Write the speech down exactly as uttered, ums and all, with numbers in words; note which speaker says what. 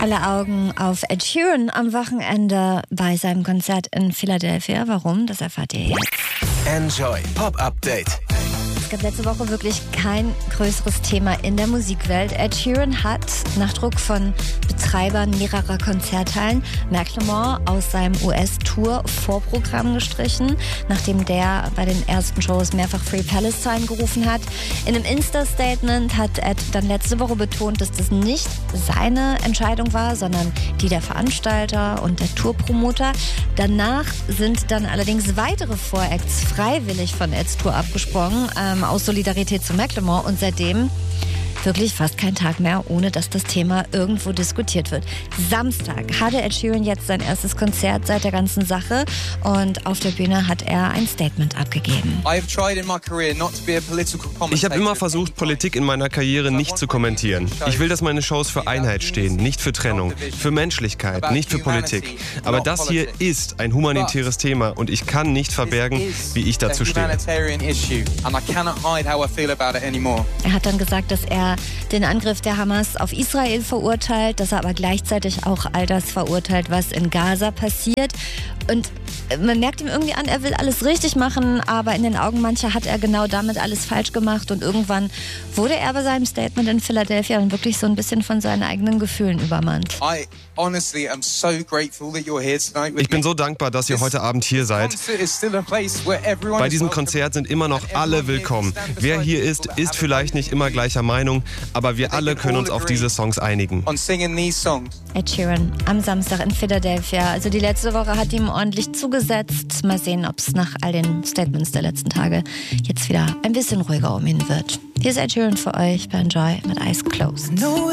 Speaker 1: Alle Augen auf Ed Sheeran am Wochenende bei seinem Konzert in Philadelphia. Warum? Das erfahrt ihr jetzt.
Speaker 2: Enjoy Pop Update.
Speaker 1: Es gab letzte Woche wirklich kein größeres Thema in der Musikwelt. Ed Sheeran hat nach Druck von Betreibern mehrerer Konzerthallen Macklemore aus seinem U S-Tour-Vorprogramm gestrichen, nachdem der bei den ersten Shows mehrfach Free Palestine gerufen hat. In einem Insta-Statement hat Ed dann letzte Woche betont, dass das nicht seine Entscheidung war, sondern die der Veranstalter und der Tourpromoter. Danach sind dann allerdings weitere Voracts freiwillig von Eds Tour abgesprungen, ähm, aus Solidarität zu Macklemore, und seitdem wirklich fast kein Tag mehr, ohne dass das Thema irgendwo diskutiert wird. Samstag hatte Ed Sheeran jetzt sein erstes Konzert seit der ganzen Sache und auf der Bühne hat er ein Statement abgegeben.
Speaker 3: Ich habe immer versucht, Politik in meiner Karriere nicht zu kommentieren. Ich will, dass meine Shows für Einheit stehen, nicht für Trennung, für Menschlichkeit, nicht für Politik. Aber das hier ist ein humanitäres Thema und ich kann nicht verbergen, wie ich dazu stehe.
Speaker 1: Er hat dann gesagt, dass er den Angriff der Hamas auf Israel verurteilt, dass er aber gleichzeitig auch all das verurteilt, was in Gaza passiert. Und man merkt ihm irgendwie an, er will alles richtig machen, aber in den Augen mancher hat er genau damit alles falsch gemacht. Und irgendwann wurde er bei seinem Statement in Philadelphia dann wirklich so ein bisschen von seinen eigenen Gefühlen übermannt.
Speaker 3: Ich bin so dankbar, dass ihr heute Abend hier seid. Bei diesem Konzert sind immer noch alle willkommen. Wer hier ist, ist vielleicht nicht immer gleicher Meinung, aber wir alle können uns auf diese Songs einigen.
Speaker 1: Ed Sheeran am Samstag in Philadelphia. Also die letzte Woche hat ihm ordentlich zugesetzt. Mal sehen, ob es nach all den Statements der letzten Tage jetzt wieder ein bisschen ruhiger um ihn wird. Hier ist Ed Sheeran für euch bei Enjoy mit Eyes Closed.